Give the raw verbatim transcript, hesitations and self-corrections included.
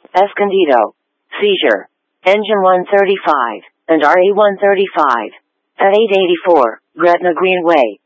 Escondido. Seizure. Engine one thirty-five and R E one thirty-five at eight eighty-four Gretna Greenway.